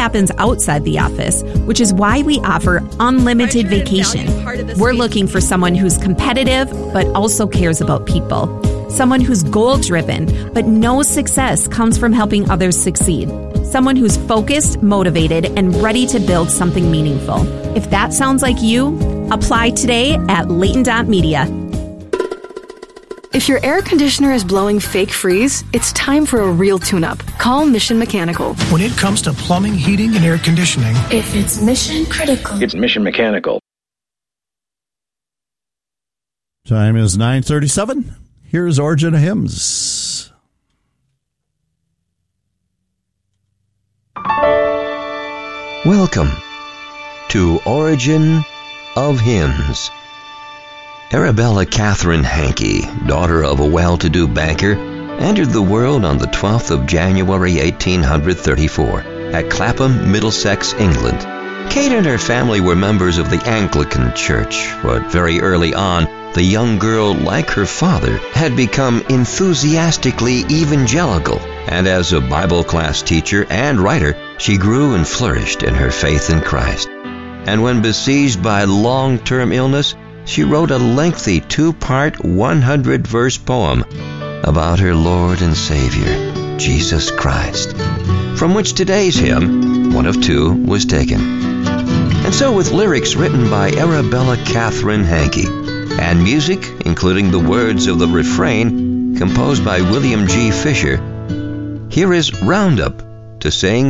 happens outside the office, which is why we offer unlimited vacation. We're looking for someone who's competitive, but also cares about people. Someone who's goal-driven, but knows success comes from helping others succeed. Someone who's focused, motivated, and ready to build something meaningful. If that sounds like you, apply today at Layton.media. If your air conditioner is blowing fake freeze, it's time for a real tune-up. Call Mission Mechanical. When it comes to plumbing, heating, and air conditioning, if it's mission critical, it's Mission Mechanical. Time is 9:37. Here's Origin of Hymns. Welcome to Origin of Hymns. Arabella Catherine Hankey, daughter of a well-to-do banker, entered the world on the 12th of January 1834 at Clapham, Middlesex, England. Kate and her family were members of the Anglican Church, but very early on, the young girl, like her father, had become enthusiastically evangelical, and as a Bible class teacher and writer, she grew and flourished in her faith in Christ. And when besieged by long-term illness, she wrote a lengthy 2-part 100-verse poem about her Lord and Savior, Jesus Christ, from which today's hymn, one of two, was taken. And so with lyrics written by Arabella Catherine Hankey, and music, including the words of the refrain, composed by William G. Fisher, here is Roundup to Sing